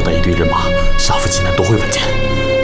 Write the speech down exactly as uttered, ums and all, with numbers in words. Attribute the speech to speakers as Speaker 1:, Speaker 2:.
Speaker 1: 带一队人马杀赴济南夺回文件。